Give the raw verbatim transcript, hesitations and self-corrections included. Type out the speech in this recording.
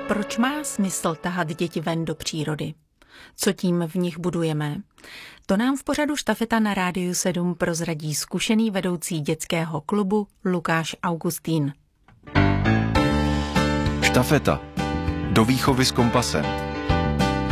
Proč má smysl tahat děti ven do přírody? Co tím v nich budujeme? To nám v pořadu Štafeta na Rádiu sedm prozradí zkušený vedoucí dětského klubu Lukáš Augustín. Štafeta. Do výchovy s kompasem.